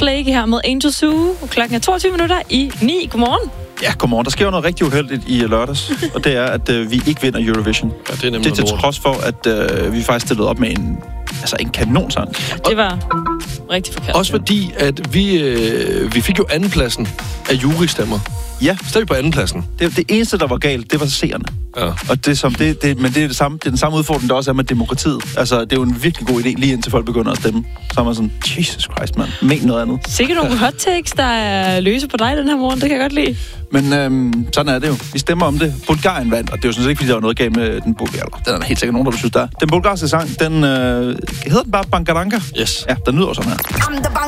Flake her med Angel Zoo. Klokken er 22 minutter i 9. Godmorgen. Ja, godmorgen. Der sker jo noget rigtig uheldigt i lørdags, og det er, at vi ikke vinder Eurovision. Ja, det er det er til trods for, at vi faktisk stillede op med en kanonsang. Det var rigtig forkert. Også fordi, at vi fik jo andenpladsen af jurystemmer. Ja. Så er vi på andenpladsen. Det eneste, der var galt, det var seerne. Ja. Og men det er det samme. Det er den samme udfordring, der også er med demokratiet. Altså, det er jo en virkelig god idé, lige indtil folk begynder at stemme. Så er man sådan, Jesus Christ, mand. Men noget andet. Sikkert nogle hot takes, der er løse på dig den her morgen. Det kan jeg godt lide. Men sådan er det jo. Vi stemmer om det. Bulgarien vandt, og det er jo sådan set ikke, fordi der var noget galt med den bulgarske. Den er der helt sikkert nogen, der synes, der er. Den bulgarske sang, den hedder den bare Bangaranka? Yes. Ja, den lyder sådan her.